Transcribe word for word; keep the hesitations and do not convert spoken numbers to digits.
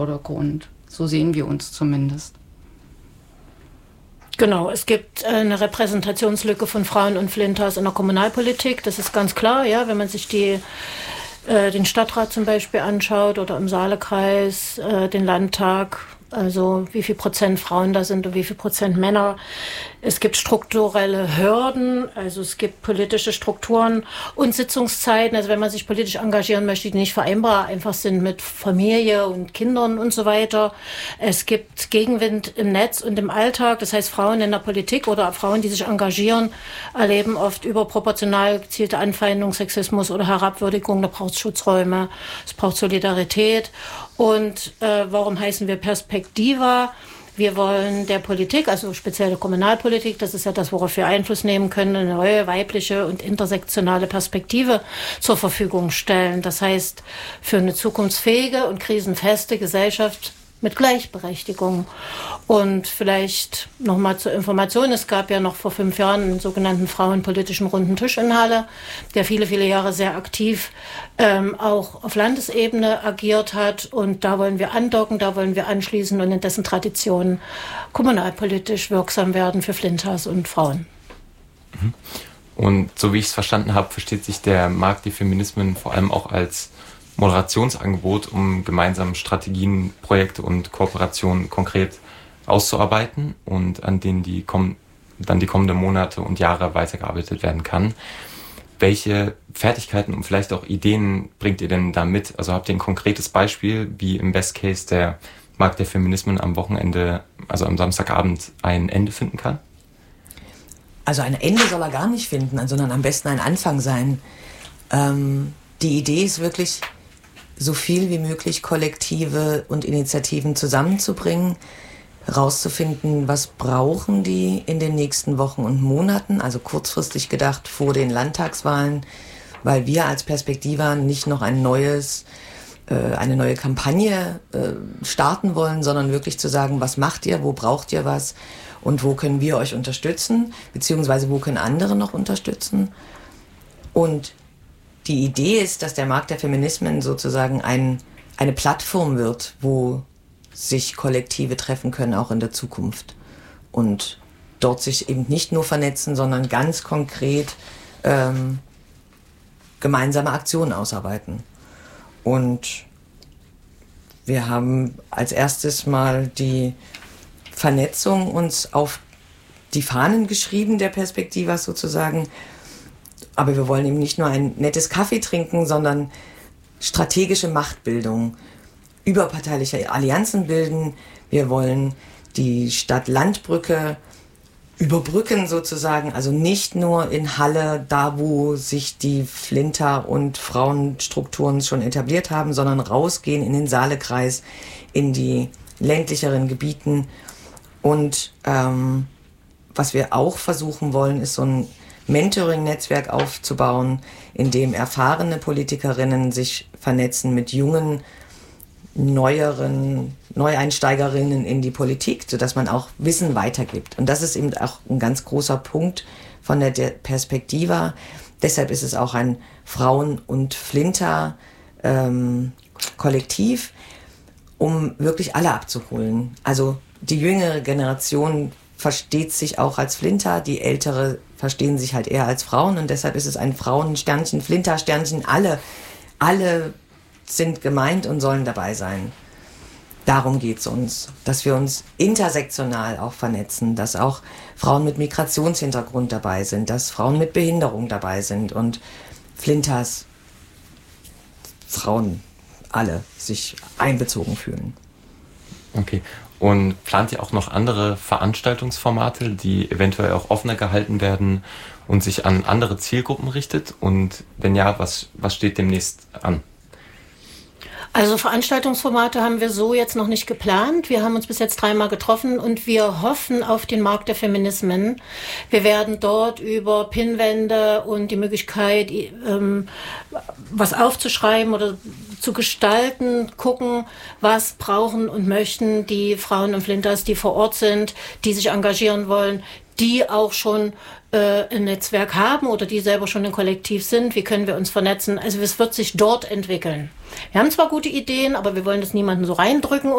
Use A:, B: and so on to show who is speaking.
A: Vordergrund. So sehen wir uns zumindest.
B: Genau, es gibt eine Repräsentationslücke von Frauen und Flinters in der Kommunalpolitik, das ist ganz klar, ja, wenn man sich die, äh, den Stadtrat zum Beispiel anschaut oder im Saalekreis, äh, den Landtag, also wie viel Prozent Frauen da sind und wie viel Prozent Männer. Es gibt strukturelle Hürden, also es gibt politische Strukturen und Sitzungszeiten, also wenn man sich politisch engagieren möchte, die nicht vereinbar einfach sind mit Familie und Kindern und so weiter. Es gibt Gegenwind im Netz und im Alltag, das heißt Frauen in der Politik oder Frauen, die sich engagieren, erleben oft überproportional gezielte Anfeindung, Sexismus oder Herabwürdigung. Da braucht es Schutzräume, es braucht Solidarität. Und äh, warum heißen wir Perspektiva? Wir wollen der Politik, also speziell der Kommunalpolitik, das ist ja das, worauf wir Einfluss nehmen können, eine neue weibliche und intersektionale Perspektive zur Verfügung stellen. Das heißt, für eine zukunftsfähige und krisenfeste Gesellschaft mit Gleichberechtigung. Und vielleicht nochmal zur Information, es gab ja noch vor fünf Jahren einen sogenannten Frauenpolitischen Runden Tisch in Halle, der viele, viele Jahre sehr aktiv ähm, auch auf Landesebene agiert hat. Und da wollen wir andocken, da wollen wir anschließen und in dessen Tradition kommunalpolitisch wirksam werden für Flinters und Frauen.
C: Und so wie ich es verstanden habe, versteht sich der Markt der Feminismen vor allem auch als Moderationsangebot, um gemeinsam Strategien, Projekte und Kooperationen konkret auszuarbeiten und an denen die komm- dann die kommenden Monate und Jahre weitergearbeitet werden kann. Welche Fertigkeiten und vielleicht auch Ideen bringt ihr denn da mit? Also habt ihr ein konkretes Beispiel, wie im Best Case der Markt der Feminismen am Wochenende, also am Samstagabend, ein Ende finden kann?
D: Also ein Ende soll er gar nicht finden, sondern am besten ein Anfang sein. Ähm, die Idee ist wirklich, so viel wie möglich Kollektive und Initiativen zusammenzubringen, herauszufinden, was brauchen die in den nächsten Wochen und Monaten, also kurzfristig gedacht vor den Landtagswahlen, weil wir als Perspektiva nicht noch ein neues, äh, eine neue Kampagne äh, starten wollen, sondern wirklich zu sagen, was macht ihr, wo braucht ihr was und wo können wir euch unterstützen, beziehungsweise wo können andere noch unterstützen. Und die Idee ist, dass der Markt der Feminismen sozusagen ein, eine Plattform wird, wo sich Kollektive treffen können, auch in der Zukunft. Und dort sich eben nicht nur vernetzen, sondern ganz konkret ähm, gemeinsame Aktionen ausarbeiten. Und wir haben als erstes mal die Vernetzung uns auf die Fahnen geschrieben, der Perspektiva sozusagen. Aber wir wollen eben nicht nur ein nettes Kaffee trinken, sondern strategische Machtbildung, überparteiliche Allianzen bilden. Wir wollen die Stadt-Land-Brücke überbrücken sozusagen, also nicht nur in Halle, da wo sich die Flinter- und Frauenstrukturen schon etabliert haben, sondern rausgehen in den Saalekreis, in die ländlicheren Gebieten. Und ähm, was wir auch versuchen wollen, ist so ein Mentoring-Netzwerk aufzubauen, in dem erfahrene Politikerinnen sich vernetzen mit jungen, neueren Neueinsteigerinnen in die Politik, sodass man auch Wissen weitergibt. Und das ist eben auch ein ganz großer Punkt von der Perspektiva. Deshalb ist es auch ein Frauen- und Flinter-Kollektiv, ähm, um wirklich alle abzuholen. Also die jüngere Generation versteht sich auch als Flinter, die ältere verstehen sich halt eher als Frauen und deshalb ist es ein Frauensternchen, Flintersternchen, alle, alle sind gemeint und sollen dabei sein. Darum geht es uns, dass wir uns intersektional auch vernetzen, dass auch Frauen mit Migrationshintergrund dabei sind, dass Frauen mit Behinderung dabei sind und Flinters, Frauen, alle sich einbezogen fühlen.
C: Okay. Und plant ihr auch noch andere Veranstaltungsformate, die eventuell auch offener gehalten werden und sich an andere Zielgruppen richtet? Und wenn ja, was, was steht demnächst an?
B: Also Veranstaltungsformate haben wir so jetzt noch nicht geplant. Wir haben uns bis jetzt dreimal getroffen und wir hoffen auf den Markt der Feminismen. Wir werden dort über Pinnwände und die Möglichkeit, ähm, was aufzuschreiben oder zu gestalten, gucken, was brauchen und möchten die Frauen und Flinters, die vor Ort sind, die sich engagieren wollen, die auch schon äh, ein Netzwerk haben oder die selber schon ein Kollektiv sind. Wie können wir uns vernetzen? Also es wird sich dort entwickeln. Wir haben zwar gute Ideen, aber wir wollen das niemandem so reindrücken.